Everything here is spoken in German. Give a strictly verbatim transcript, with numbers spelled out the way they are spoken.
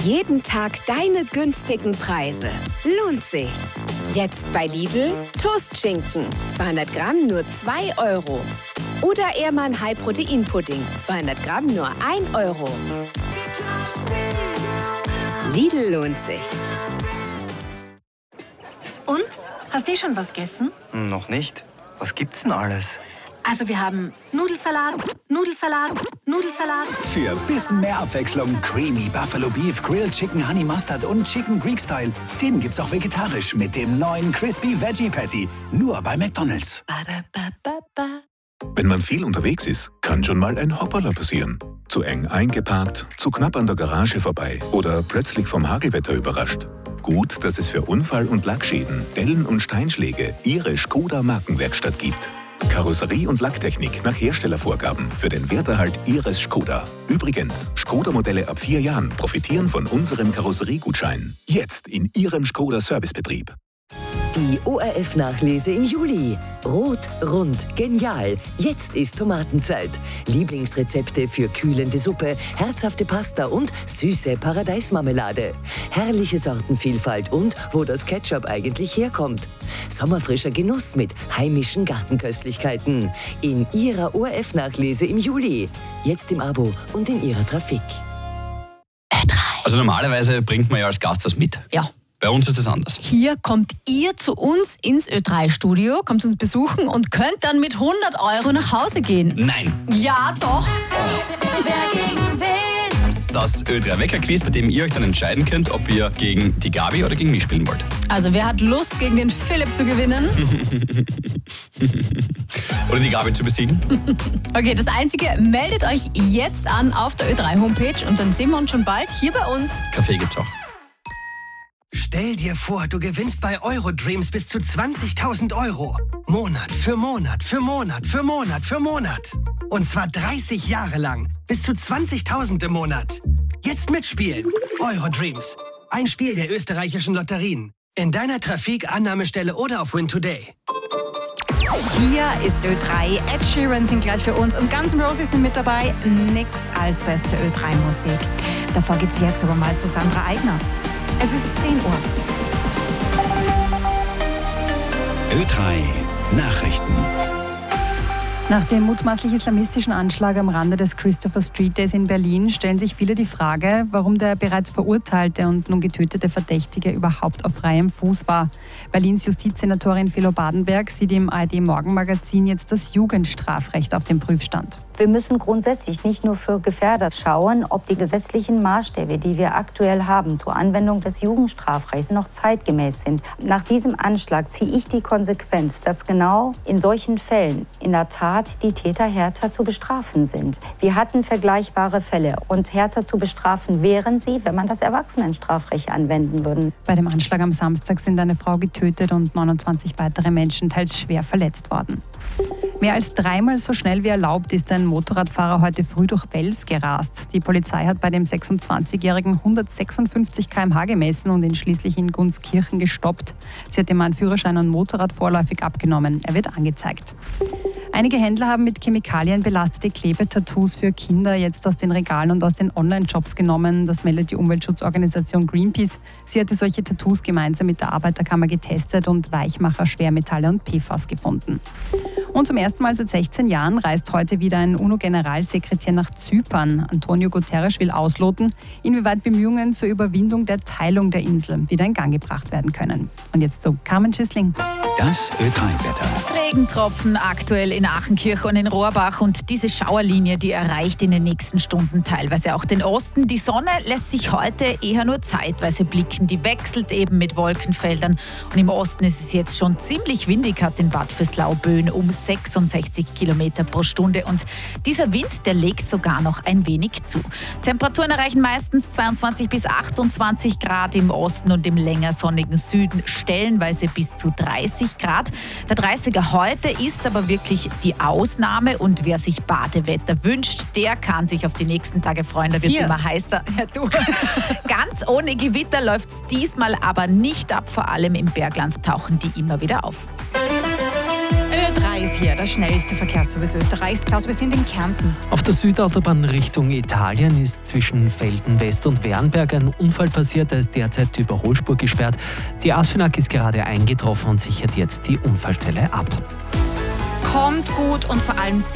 Jeden Tag deine günstigen Preise. Lohnt sich. Jetzt bei Lidl Toastschinken. zweihundert Gramm nur zwei Euro. Oder Ehrmann High-Protein-Pudding. zweihundert Gramm nur ein Euro. Lidl lohnt sich. Und? Hast du schon was gegessen? Noch nicht. Was gibt's denn alles? Also wir haben Nudelsalat, Nudelsalat, Nudelsalat. Für ein bisschen mehr Abwechslung Creamy Buffalo Beef, Grilled Chicken Honey Mustard und Chicken Greek Style. Den gibt's auch vegetarisch mit dem neuen Crispy Veggie Patty. Nur bei McDonald's. Wenn man viel unterwegs ist, kann schon mal ein Hopperler passieren. Zu eng eingeparkt, zu knapp an der Garage vorbei oder plötzlich vom Hagelwetter überrascht. Gut, dass es für Unfall- und Lackschäden, Dellen und Steinschläge Ihre Skoda Markenwerkstatt gibt. Karosserie- und Lacktechnik nach Herstellervorgaben für den Werterhalt Ihres Skoda. Übrigens, Skoda-Modelle ab vier Jahren profitieren von unserem Karosseriegutschein. Jetzt in Ihrem Skoda-Servicebetrieb. Die O R F-Nachlese im Juli. Rot, rund, genial. Jetzt ist Tomatenzeit. Lieblingsrezepte für kühlende Suppe, herzhafte Pasta und süße Paradeismarmelade. Herrliche Sortenvielfalt und wo das Ketchup eigentlich herkommt. Sommerfrischer Genuss mit heimischen Gartenköstlichkeiten. In Ihrer O R F-Nachlese im Juli. Jetzt im Abo und in Ihrer Trafik. Also normalerweise bringt man ja als Gast was mit. Ja. Bei uns ist das anders. Hier kommt ihr zu uns ins Ö drei Studio, kommt uns besuchen und könnt dann mit hundert Euro nach Hause gehen. Nein. Ja, doch. Wer gegen wen? Das Ö drei Wecker-Quiz, bei dem ihr euch dann entscheiden könnt, ob ihr gegen die Gabi oder gegen mich spielen wollt. Also wer hat Lust, gegen den Philipp zu gewinnen? Oder die Gabi zu besiegen? Okay, das Einzige, meldet euch jetzt an auf der Ö drei Homepage und dann sehen wir uns schon bald hier bei uns. Kaffee gibt's auch. Stell dir vor, du gewinnst bei Eurodreams bis zu zwanzigtausend Euro. Monat für Monat für Monat für Monat für Monat. Und zwar dreißig Jahre lang. Bis zu zwanzigtausend im Monat. Jetzt mitspielen. Eurodreams. Ein Spiel der österreichischen Lotterien. In deiner Trafik, Annahmestelle oder auf Win Today. Hier ist Ö drei. Ed Sheeran singt gleich für uns und Guns N' Roses sind mit dabei. Nix als beste Ö drei Musik. Davor geht's jetzt aber mal zu Sandra Eigner. Es ist zehn Uhr. Ö drei Nachrichten. Nach dem mutmaßlich islamistischen Anschlag am Rande des Christopher Street Days in Berlin stellen sich viele die Frage, warum der bereits verurteilte und nun getötete Verdächtige überhaupt auf freiem Fuß war. Berlins Justizsenatorin Philo Badenberg sieht im A R D-Morgenmagazin jetzt das Jugendstrafrecht auf dem Prüfstand. Wir müssen grundsätzlich nicht nur für Gefährder schauen, ob die gesetzlichen Maßstäbe, die wir aktuell haben zur Anwendung des Jugendstrafrechts, noch zeitgemäß sind. Nach diesem Anschlag ziehe ich die Konsequenz, dass genau in solchen Fällen in der Tat die Täter härter zu bestrafen sind. Wir hatten vergleichbare Fälle und härter zu bestrafen wären sie, wenn man das Erwachsenenstrafrecht anwenden würde. Bei dem Anschlag am Samstag sind eine Frau getötet und neunundzwanzig weitere Menschen teils schwer verletzt worden. Mehr als dreimal so schnell wie erlaubt ist ein Motorradfahrer heute früh durch Wels gerast. Die Polizei hat bei dem sechsundzwanzigjährigen hundertsechsundfünfzig Kilometer pro Stunde gemessen und ihn schließlich in Gunskirchen gestoppt. Sie hat dem Mann Führerschein und Motorrad vorläufig abgenommen. Er wird angezeigt. Einige Händler haben mit Chemikalien belastete Klebetattoos für Kinder jetzt aus den Regalen und aus den Online-Shops genommen. Das meldet die Umweltschutzorganisation Greenpeace. Sie hatte solche Tattoos gemeinsam mit der Arbeiterkammer getestet und Weichmacher, Schwermetalle und P F A S gefunden. Und zum ersten Mal seit sechzehn Jahren reist heute wieder ein UNO-Generalsekretär nach Zypern. Antonio Guterres will ausloten, inwieweit Bemühungen zur Überwindung der Teilung der Insel wieder in Gang gebracht werden können. Und jetzt zu Carmen Schissling. Das Ö drei Wetter. Regentropfen aktuell in Achenkirch und in Rohrbach und diese Schauerlinie, die erreicht in den nächsten Stunden teilweise auch den Osten. Die Sonne lässt sich heute eher nur zeitweise blicken. Die wechselt eben mit Wolkenfeldern und im Osten ist es jetzt schon ziemlich windig, hat in Bad Vöslau Böen um sechsundsechzig Kilometer pro Stunde und dieser Wind, der legt sogar noch ein wenig zu. Temperaturen erreichen meistens zweiundzwanzig bis achtundzwanzig Grad im Osten und im länger sonnigen Süden stellenweise bis zu dreißig Grad. Der dreißiger heute ist aber wirklich die Ausnahme und wer sich Badewetter wünscht, der kann sich auf die nächsten Tage freuen. Da wird es immer heißer. Ja, du. Ganz ohne Gewitter läuft es diesmal aber nicht ab. Vor allem im Bergland tauchen die immer wieder auf. Ö drei ist hier der schnellste Verkehrsservice Österreichs. Klaus, wir sind in Kärnten. Auf der Südautobahn Richtung Italien ist zwischen Velden West und Wernberg ein Unfall passiert. Da ist derzeit die Überholspur gesperrt. Die ASFINAG ist gerade eingetroffen und sichert jetzt die Unfallstelle ab. Kommt gut und vor allem